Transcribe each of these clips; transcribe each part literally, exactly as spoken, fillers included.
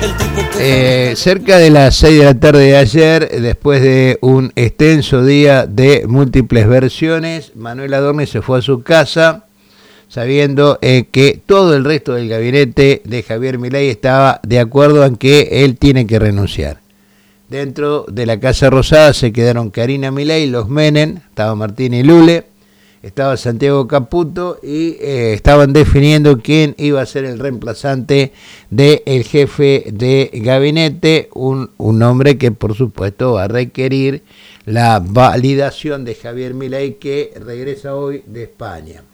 Eh, cerca de las seis de la tarde de ayer, después de un extenso día de múltiples versiones, Manuel Adorni se fue a su casa sabiendo eh, que todo el resto del gabinete de Javier Milei estaba de acuerdo en que él tiene que renunciar. Dentro de la Casa Rosada se quedaron Karina Milei, los Menem, estaba Martín y Lule, estaba Santiago Caputo y eh, estaban definiendo quién iba a ser el reemplazante del jefe de gabinete, un, un hombre que por supuesto va a requerir la validación de Javier Milei, que regresa hoy de España.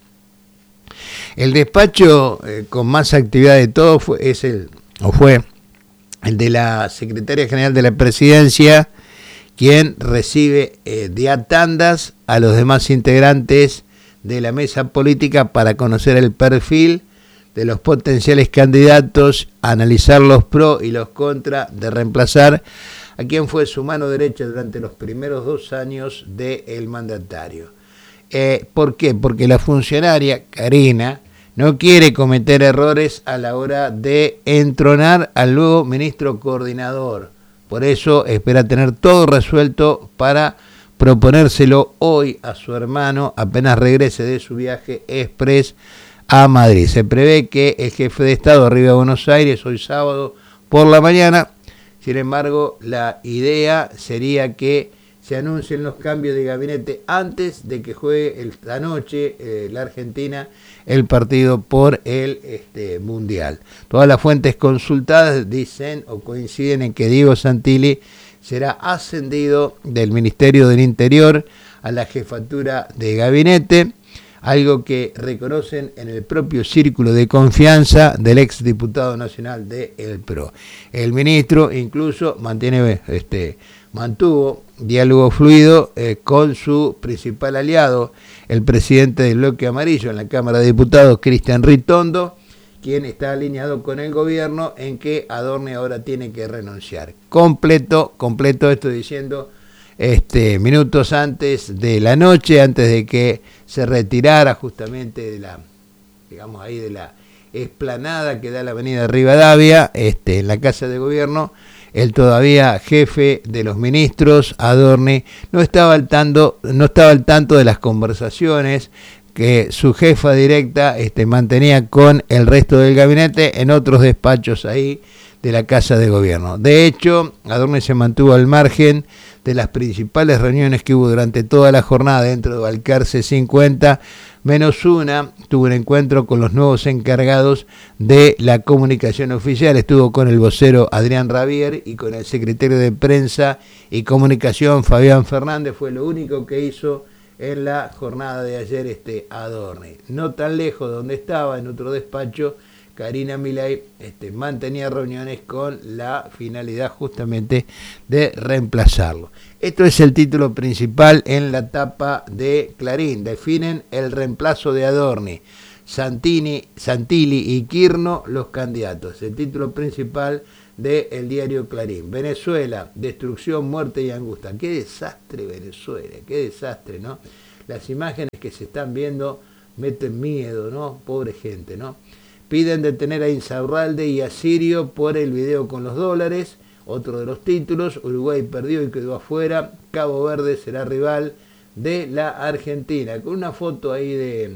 El despacho eh, con más actividad de todo fue, es el, o fue el de la Secretaria General de la Presidencia, quien recibe eh, de a tandas a los demás integrantes de la mesa política para conocer el perfil de los potenciales candidatos, analizar los pros y los contras de reemplazar a quien fue su mano derecha durante los primeros dos años del mandatario. Eh, ¿Por qué? Porque la funcionaria, Karina, no quiere cometer errores a la hora de entronar al nuevo ministro coordinador. Por eso espera tener todo resuelto para proponérselo hoy a su hermano apenas regrese de su viaje express a Madrid. Se prevé que el jefe de Estado arribe a Buenos Aires hoy sábado por la mañana. Sin embargo, la idea sería que se anuncien los cambios de gabinete antes de que juegue esta noche eh, la Argentina el partido por el este, Mundial. Todas las fuentes consultadas dicen o coinciden en que Diego Santilli será ascendido del Ministerio del Interior a la jefatura de gabinete, algo que reconocen en el propio círculo de confianza del ex diputado nacional de El P R O. El ministro incluso mantiene, este, mantuvo diálogo fluido eh, con su principal aliado, el presidente del bloque amarillo en la Cámara de Diputados, Cristian Ritondo, quien está alineado con el gobierno en que Adorni ahora tiene que renunciar. Completo, completo esto diciendo este, minutos antes de la noche, antes de que se retirara justamente de la, digamos ahí de la explanada que da la avenida Rivadavia, este, en la Casa de Gobierno, el todavía jefe de los ministros, Adorni, no estaba al tanto, no estaba al tanto de las conversaciones que su jefa directa este, mantenía con el resto del gabinete en otros despachos ahí de la Casa de Gobierno. De hecho, Adorni se mantuvo al margen de las principales reuniones que hubo durante toda la jornada dentro de Balcarce cincuenta, menos una, tuvo un encuentro con los nuevos encargados de la comunicación oficial. Estuvo con el vocero Adrián Rabier y con el secretario de Prensa y Comunicación Fabián Fernández. Fue lo único que hizo en la jornada de ayer este Adorni. No tan lejos de donde estaba, en otro despacho, Karina Milei este, mantenía reuniones con la finalidad justamente de reemplazarlo. Esto es el título principal en la tapa de Clarín. Definen el reemplazo de Adorni. Santini, Santilli y Kirno los candidatos. El título principal del diario Clarín. Venezuela, destrucción, muerte y angustia. Qué desastre Venezuela, qué desastre, ¿no? Las imágenes que se están viendo meten miedo, ¿no? Pobre gente, ¿no? Piden detener a Insaurralde y a Sirio por el video con los dólares. Otro de los títulos, Uruguay perdió y quedó afuera. Cabo Verde será rival de la Argentina. Con una foto ahí de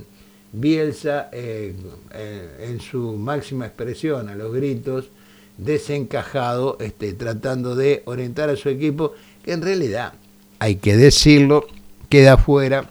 Bielsa eh, eh, en su máxima expresión, a los gritos, desencajado, este, tratando de orientar a su equipo, que en realidad, hay que decirlo, queda afuera.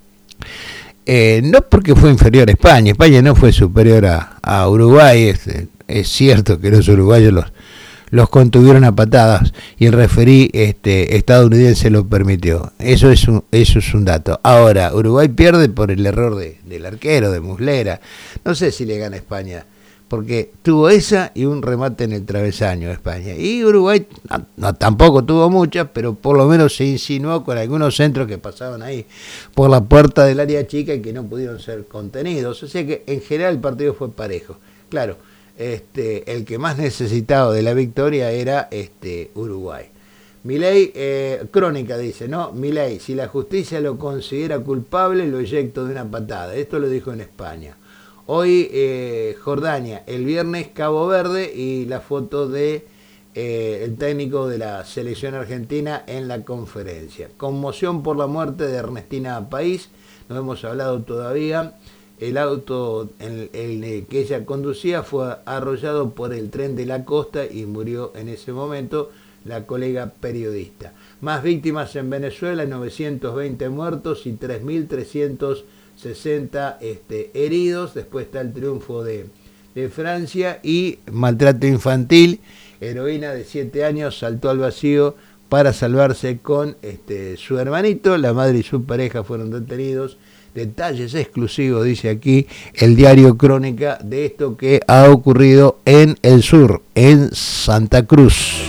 Eh, no porque fue inferior a España, España no fue superior a, a Uruguay, es, es cierto que los uruguayos los, los contuvieron a patadas y el referí este, estadounidense lo permitió, eso es, un, eso es un dato. Ahora, Uruguay pierde por el error de, del arquero, de Muslera, no sé si le gana a España, porque tuvo esa y un remate en el travesaño de España. Y Uruguay no, no, tampoco tuvo muchas, pero por lo menos se insinuó con algunos centros que pasaban ahí por la puerta del área chica y que no pudieron ser contenidos. O sea que en general el partido fue parejo. Claro, este, el que más necesitado de la victoria era este, Uruguay. Milei, eh, Crónica dice, ¿no? Milei, si la justicia lo considera culpable, lo eyecto de una patada. Esto lo dijo en España. Hoy eh, Jordania, el viernes Cabo Verde y la foto de eh, el técnico de la selección argentina en la conferencia. Conmoción por la muerte de Ernestina País, no hemos hablado todavía. El auto en el que ella conducía fue arrollado por el tren de la costa y murió en ese momento la colega periodista. Más víctimas en Venezuela, novecientos veinte muertos y tres mil trescientos sesenta este, heridos. Después está el triunfo de, de Francia y maltrato infantil. Heroína de siete años saltó al vacío para salvarse con este, su hermanito. La madre y su pareja fueron detenidos. Detalles exclusivos, dice aquí el diario Crónica, de esto que ha ocurrido en el sur, en Santa Cruz.